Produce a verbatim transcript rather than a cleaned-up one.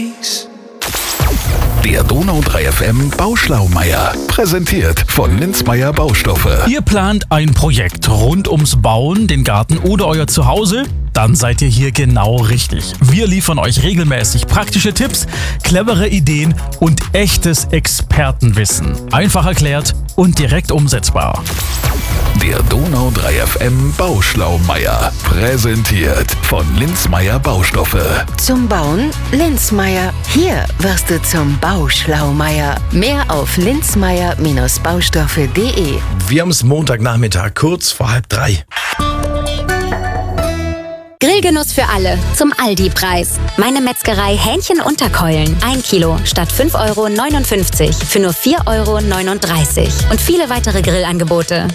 Der Donau drei F M Bauschlaumeier. Präsentiert von Linzmeier Baustoffe. Ihr plant ein Projekt rund ums Bauen, den Garten oder euer Zuhause? Dann seid ihr hier genau richtig. Wir liefern euch regelmäßig praktische Tipps, clevere Ideen und echtes Expertenwissen. Einfach erklärt und direkt umsetzbar. Der Donau drei F M Bauschlaumeier. Präsentiert von Linzmeier Baustoffe. Zum Bauen Linzmeier. Hier wirst du zum Bauschlaumeier. Mehr auf linzmeier Baustoffe punkt de. Wir haben es Montagnachmittag, kurz vor halb drei. Grillgenuss für alle zum Aldi-Preis. Meine Metzgerei Hähnchen-Unterkeulen. Ein Kilo statt fünf Euro neunundfünfzig für nur vier Euro neununddreißig. Und viele weitere Grillangebote.